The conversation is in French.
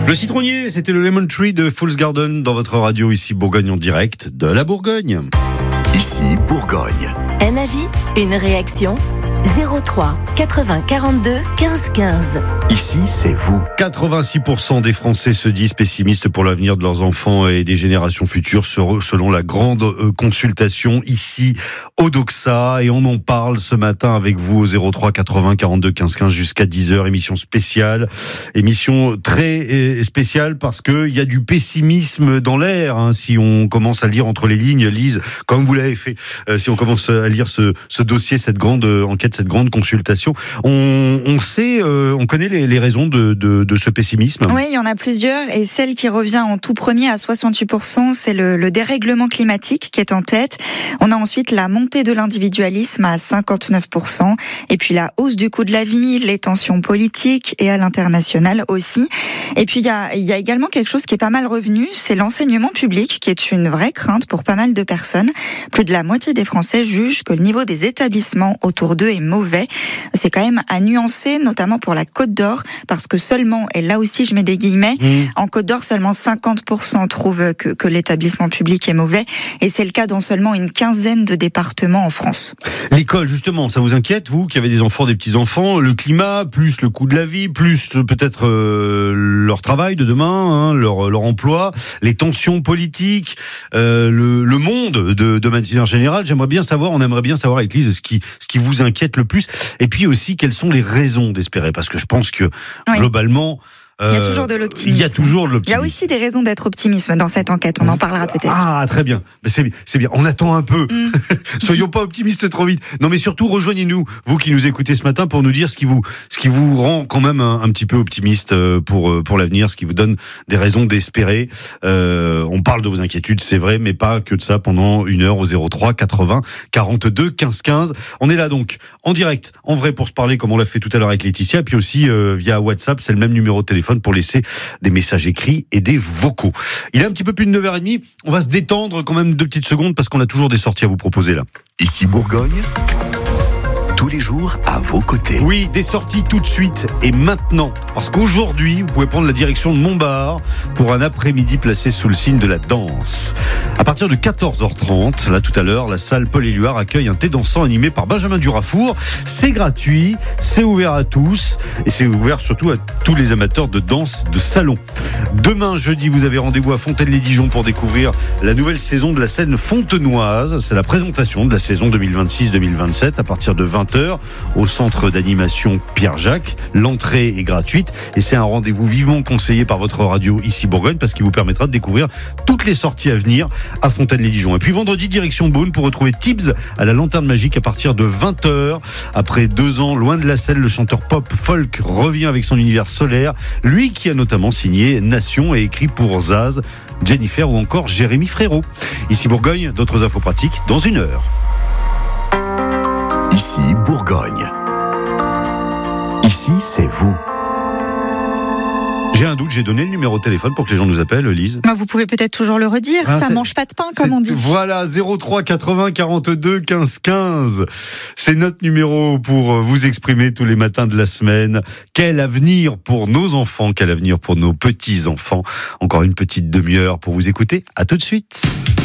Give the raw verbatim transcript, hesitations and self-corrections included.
Le citronnier, c'était le Lemon Tree de Fool's Garden dans votre radio, ici Bourgogne en direct de la Bourgogne. Ici Bourgogne. Un avis, une réaction, zéro trois quatre-vingts quarante-deux quinze quinze. Ici, c'est vous. quatre-vingt-six pour cent des Français se disent pessimistes pour l'avenir de leurs enfants et des générations futures, selon la grande consultation ici au Doxa. Et on en parle ce matin avec vous au zéro trois quatre-vingts quarante-deux quinze quinze jusqu'à dix heures. Émission spéciale, émission très spéciale parce qu'il y a du pessimisme dans l'air. Hein, si on commence à lire entre les lignes, Lise, comme vous l'avez fait, euh, si on commence à lire ce, ce dossier, cette grande enquête, cette grande consultation, on, on sait, euh, on connaît les, les raisons de, de, de ce pessimisme. Oui, il y en a plusieurs, et celle qui revient en tout premier à soixante-huit pour cent, c'est le, le dérèglement climatique qui est en tête. On a ensuite la montée de l'individualisme à cinquante-neuf pour cent, et puis la hausse du coût de la vie, les tensions politiques et à l'international aussi. Et puis il y a, il y a également quelque chose qui est pas mal revenu, c'est l'enseignement public, qui est une vraie crainte pour pas mal de personnes. Plus de la moitié des Français jugent que le niveau des établissements autour d'eux est mauvais. C'est quand même à nuancer, notamment pour la Côte d'Or, parce que seulement, et là aussi je mets des guillemets, mmh. en Côte d'Or, seulement cinquante pour cent trouvent que, que l'établissement public est mauvais, et c'est le cas dans seulement une quinzaine de départements en France. L'école, justement, ça vous inquiète, vous qui avez des enfants, des petits-enfants, le climat, plus le coût de la vie, plus peut-être euh, leur travail de demain, hein, leur, leur emploi, les tensions politiques, euh, le, le monde de, de manière générale. J'aimerais bien savoir, on aimerait bien savoir avec Lise ce qui, ce qui vous inquiète le plus, et puis aussi quelles sont les raisons d'espérer, parce que je pense que oui. globalement, il y a toujours de l'optimisme. Il y a toujours de l'optimisme. Il y a aussi des raisons d'être optimiste dans cette enquête. On en parlera peut-être. Ah, très bien. C'est, c'est bien. On attend un peu. Mm. Soyons pas optimistes trop vite. Non, mais surtout, rejoignez-nous, vous qui nous écoutez ce matin, pour nous dire ce qui vous, ce qui vous rend quand même un, un petit peu optimiste pour, pour l'avenir, ce qui vous donne des raisons d'espérer. Euh, on parle de vos inquiétudes, c'est vrai, mais pas que de ça pendant une heure au zéro trois quatre-vingts quarante-deux quinze quinze. On est là donc, en direct, en vrai, pour se parler, comme on l'a fait tout à l'heure avec Laetitia, et puis aussi euh, via WhatsApp, c'est le même numéro de téléphone pour laisser des messages écrits et des vocaux. Il est un petit peu plus de neuf heures trente, on va se détendre quand même deux petites secondes parce qu'on a toujours des sorties à vous proposer là. Ici Bourgogne, tous les jours à vos côtés. Oui, des sorties tout de suite et maintenant. Parce qu'aujourd'hui, vous pouvez prendre la direction de Montbard pour un après-midi placé sous le signe de la danse. À partir de quatorze heures trente, là tout à l'heure, la salle Paul Éluard accueille un thé dansant animé par Benjamin Durafour. C'est gratuit, c'est ouvert à tous et c'est ouvert surtout à tous les amateurs de danse de salon. Demain, jeudi, vous avez rendez-vous à Fontaine-les-Dijon pour découvrir la nouvelle saison de la scène fontenoise. C'est la présentation de la saison deux mille vingt-six deux mille vingt-sept à partir de vingt heures au centre d'animation Pierre-Jacques. L'entrée est gratuite et c'est un rendez-vous vivement conseillé par votre radio ici Bourgogne parce qu'il vous permettra de découvrir toutes les sorties à venir à Fontaine-les-Dijon. Et puis vendredi, direction Beaune pour retrouver Tibbs à la Lanterne Magique à partir de vingt heures. Après deux ans loin de la scène, le chanteur pop folk revient avec son univers solaire. Lui qui a notamment signé Nation et écrit pour Zaz, Jennifer ou encore Jérémy Frérot. Ici Bourgogne, d'autres infos pratiques dans une heure. Ici Bourgogne. Ici, c'est vous. J'ai un doute, j'ai donné le numéro de téléphone pour que les gens nous appellent, Lise. Bah vous pouvez peut-être toujours le redire, ah, ça mange pas de pain comme on dit. Voilà, zéro trois quatre-vingts quarante-deux quinze quinze. C'est notre numéro pour vous exprimer tous les matins de la semaine. Quel avenir pour nos enfants, quel avenir pour nos petits-enfants. Encore une petite demi-heure pour vous écouter. À tout de suite.